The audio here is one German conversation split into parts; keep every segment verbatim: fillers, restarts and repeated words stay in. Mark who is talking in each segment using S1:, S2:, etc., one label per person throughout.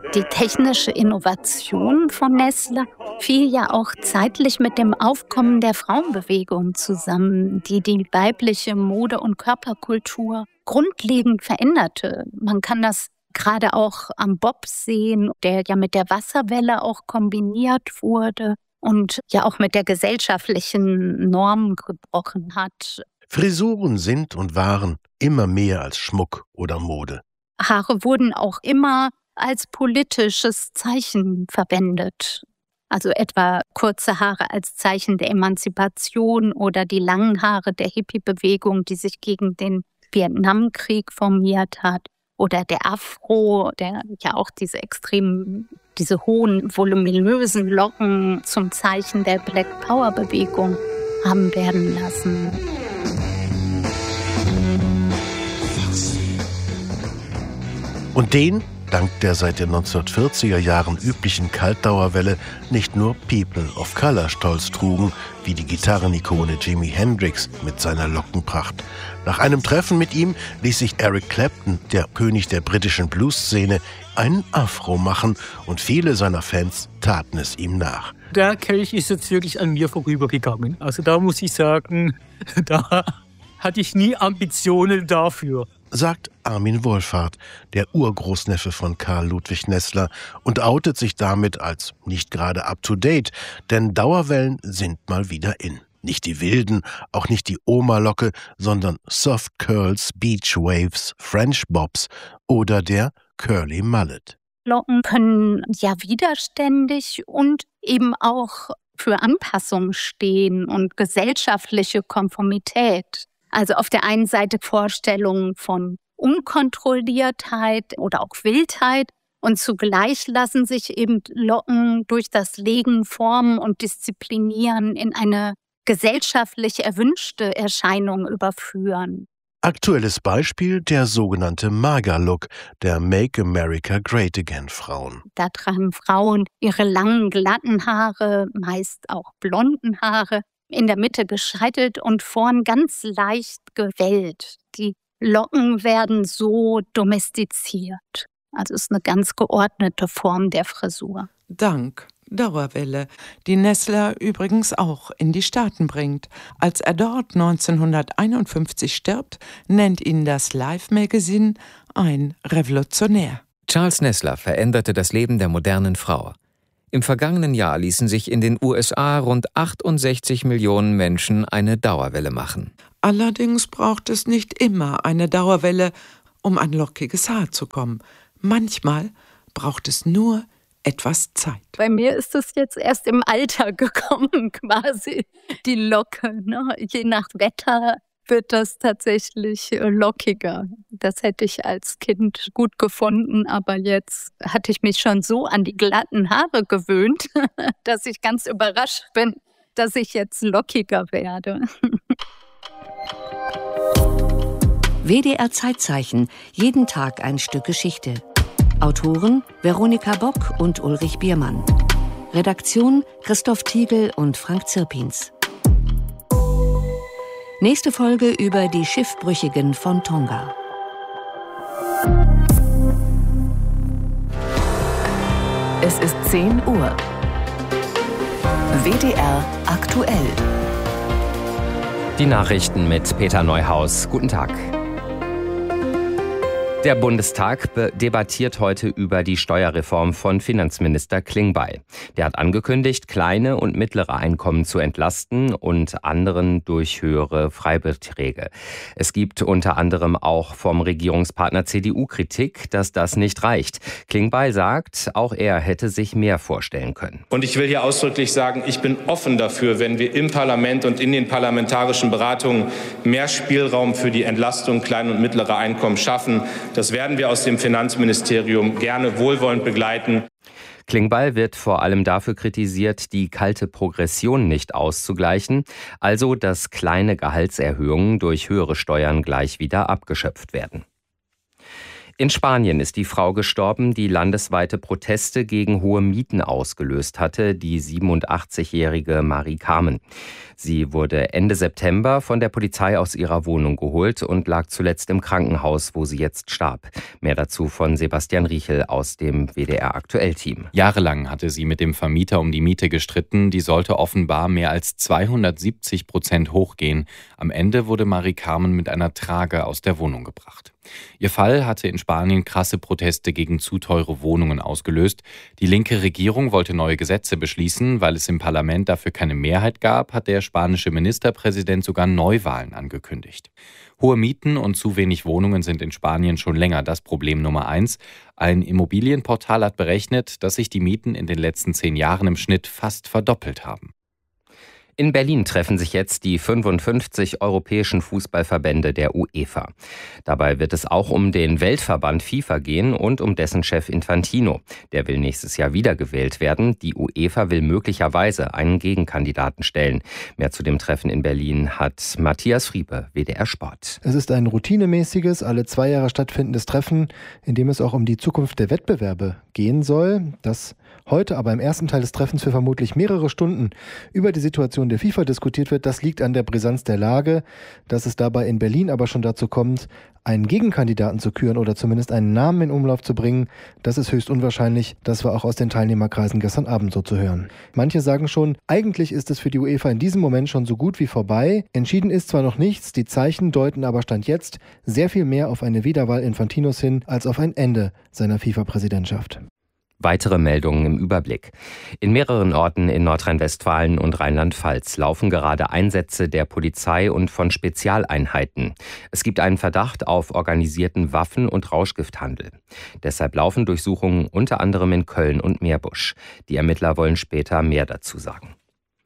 S1: Die technische Innovation von Nestle fiel ja auch zeitlich mit dem Aufkommen der Frauenbewegung zusammen, die die weibliche Mode- und Körperkultur grundlegend veränderte. Man kann das gerade auch am Bob sehen, der ja mit der Wasserwelle auch kombiniert wurde und ja auch mit der gesellschaftlichen Norm gebrochen hat.
S2: Frisuren sind und waren immer mehr als Schmuck oder Mode.
S1: Haare wurden auch immer als politisches Zeichen verwendet. Also etwa kurze Haare als Zeichen der Emanzipation oder die langen Haare der Hippie-Bewegung, die sich gegen den Vietnamkrieg formiert hat. Oder der Afro, der ja auch diese extremen, diese hohen, voluminösen Locken zum Zeichen der Black Power-Bewegung haben werden lassen.
S2: Und den, dank der seit den neunzehnhundertvierziger Jahren üblichen Kaltdauerwelle, nicht nur People of Color stolz trugen, wie die Gitarrenikone Jimi Hendrix mit seiner Lockenpracht. Nach einem Treffen mit ihm ließ sich Eric Clapton, der König der britischen Blues-Szene, einen Afro machen und viele seiner Fans taten es ihm nach.
S3: Der Kelch ist jetzt wirklich an mir vorübergegangen. Also da muss ich sagen, da hatte ich nie Ambitionen dafür.
S2: Sagt Armin Wohlfahrt, der Urgroßneffe von Karl Ludwig Nessler, und outet sich damit als nicht gerade up-to-date, denn Dauerwellen sind mal wieder in. Nicht die wilden, auch nicht die Oma-Locke, sondern Soft Curls, Beach Waves, French Bobs oder der Curly Mullet.
S1: Locken können ja widerständig und eben auch für Anpassung stehen und gesellschaftliche Konformität. Also auf der einen Seite Vorstellungen von Unkontrolliertheit oder auch Wildheit und zugleich lassen sich eben Locken durch das Legen formen und disziplinieren in eine gesellschaftlich erwünschte Erscheinung überführen.
S2: Aktuelles Beispiel der sogenannte MAGA-Look der Make America Great Again Frauen.
S1: Da tragen Frauen ihre langen, glatten Haare, meist auch blonden Haare, in der Mitte gescheitelt und vorn ganz leicht gewellt. Die Locken werden so domestiziert. Also es ist eine ganz geordnete Form der Frisur.
S4: Dank Dauerwelle, die Nessler übrigens auch in die Staaten bringt. Als er dort neunzehnhunderteinundfünfzig stirbt, nennt ihn das Life-Magazin ein Revolutionär.
S5: Charles Nessler veränderte das Leben der modernen Frau. Im vergangenen Jahr ließen sich in den U S A rund achtundsechzig Millionen Menschen eine Dauerwelle machen.
S4: Allerdings braucht es nicht immer eine Dauerwelle, um an lockiges Haar zu kommen. Manchmal braucht es nur etwas Zeit.
S1: Bei mir ist es jetzt erst im Alter gekommen, quasi, die Locke. Ne? Je nach Wetter wird das tatsächlich lockiger. Das hätte ich als Kind gut gefunden, aber jetzt hatte ich mich schon so an die glatten Haare gewöhnt, dass ich ganz überrascht bin, dass ich jetzt lockiger werde.
S6: W D R Zeitzeichen, jeden Tag ein Stück Geschichte. Autoren Veronika Bock und Ulrich Biermann. Redaktion Christoph Tiegel und Frank Zirpins. Nächste Folge über die Schiffbrüchigen von Tonga.
S7: Es ist zehn Uhr. W D R aktuell.
S8: Die Nachrichten mit Peter Neuhaus. Guten Tag. Der Bundestag debattiert heute über die Steuerreform von Finanzminister Klingbeil. Der hat angekündigt, kleine und mittlere Einkommen zu entlasten und anderen durch höhere Freibeträge. Es gibt unter anderem auch vom Regierungspartner C D U Kritik, dass das nicht reicht. Klingbeil sagt, auch er hätte sich mehr vorstellen können.
S9: Und ich will hier ausdrücklich sagen, ich bin offen dafür, wenn wir im Parlament und in den parlamentarischen Beratungen mehr Spielraum für die Entlastung kleiner und mittlerer Einkommen schaffen. Das werden wir aus dem Finanzministerium gerne wohlwollend begleiten.
S8: Klingbeil wird vor allem dafür kritisiert, die kalte Progression nicht auszugleichen, also dass kleine Gehaltserhöhungen durch höhere Steuern gleich wieder abgeschöpft werden. In Spanien ist die Frau gestorben, die landesweite Proteste gegen hohe Mieten ausgelöst hatte, die siebenundachtzigjährige Mari Carmen. Sie wurde Ende September von der Polizei aus ihrer Wohnung geholt und lag zuletzt im Krankenhaus, wo sie jetzt starb. Mehr dazu von Sebastian Riechel aus dem W D R-Aktuell-Team.
S10: Jahrelang hatte sie mit dem Vermieter um die Miete gestritten. Die sollte offenbar mehr als zweihundertsiebzig Prozent hochgehen. Am Ende wurde Mari Carmen mit einer Trage aus der Wohnung gebracht. Ihr Fall hatte in Spanien krasse Proteste gegen zu teure Wohnungen ausgelöst. Die linke Regierung wollte neue Gesetze beschließen. Weil es im Parlament dafür keine Mehrheit gab, hat der spanische Ministerpräsident sogar Neuwahlen angekündigt. Hohe Mieten und zu wenig Wohnungen sind in Spanien schon länger das Problem Nummer eins. Ein Immobilienportal hat berechnet, dass sich die Mieten in den letzten zehn Jahren im Schnitt fast verdoppelt haben.
S8: In Berlin treffen sich jetzt die fünfundfünfzig europäischen Fußballverbände der UEFA. Dabei wird es auch um den Weltverband FIFA gehen und um dessen Chef Infantino. Der will nächstes Jahr wiedergewählt werden. Die UEFA will möglicherweise einen Gegenkandidaten stellen. Mehr zu dem Treffen in Berlin hat Matthias Friebe, W D R Sport.
S11: Es ist ein routinemäßiges, alle zwei Jahre stattfindendes Treffen, in dem es auch um die Zukunft der Wettbewerbe gehen soll. Das heute aber im ersten Teil des Treffens für vermutlich mehrere Stunden über die Situation der FIFA diskutiert wird, das liegt an der Brisanz der Lage. Dass es dabei in Berlin aber schon dazu kommt, einen Gegenkandidaten zu küren oder zumindest einen Namen in Umlauf zu bringen, das ist höchst unwahrscheinlich. Das war auch aus den Teilnehmerkreisen gestern Abend so zu hören. Manche sagen schon, eigentlich ist es für die UEFA in diesem Moment schon so gut wie vorbei. Entschieden ist zwar noch nichts, die Zeichen deuten aber Stand jetzt sehr viel mehr auf eine Wiederwahl Infantinos hin, als auf ein Ende seiner FIFA-Präsidentschaft.
S8: Weitere Meldungen im Überblick. In mehreren Orten in Nordrhein-Westfalen und Rheinland-Pfalz laufen gerade Einsätze der Polizei und von Spezialeinheiten. Es gibt einen Verdacht auf organisierten Waffen- und Rauschgifthandel. Deshalb laufen Durchsuchungen unter anderem in Köln und Meerbusch. Die Ermittler wollen später mehr dazu sagen.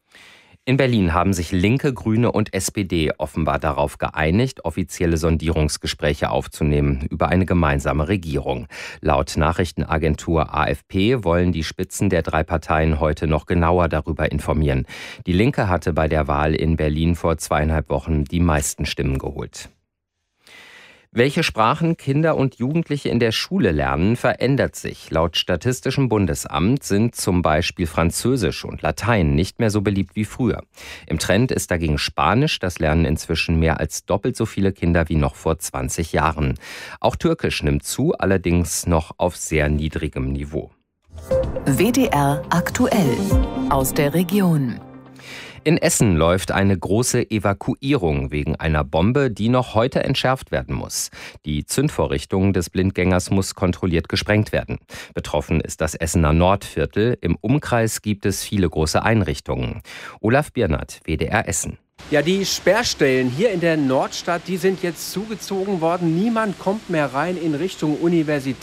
S8: In Berlin haben sich Linke, Grüne und S P D offenbar darauf geeinigt, offizielle Sondierungsgespräche aufzunehmen über eine gemeinsame Regierung. Laut Nachrichtenagentur A F P wollen die Spitzen der drei Parteien heute noch genauer darüber informieren. Die Linke hatte bei der Wahl in Berlin vor zweieinhalb Wochen die meisten Stimmen geholt. Welche Sprachen Kinder und Jugendliche in der Schule lernen, verändert sich. Laut Statistischem Bundesamt sind zum Beispiel Französisch und Latein nicht mehr so beliebt wie früher. Im Trend ist dagegen Spanisch, das lernen inzwischen mehr als doppelt so viele Kinder wie noch vor zwanzig Jahren. Auch Türkisch nimmt zu, allerdings noch auf sehr niedrigem Niveau.
S7: W D R aktuell aus der Region.
S8: In Essen läuft eine große Evakuierung wegen einer Bombe, die noch heute entschärft werden muss. Die Zündvorrichtung des Blindgängers muss kontrolliert gesprengt werden. Betroffen ist das Essener Nordviertel. Im Umkreis gibt es viele große Einrichtungen. Olaf Biernert, W D R Essen.
S12: Ja, die Sperrstellen hier in der Nordstadt, die sind jetzt zugezogen worden. Niemand kommt mehr rein in Richtung Universität.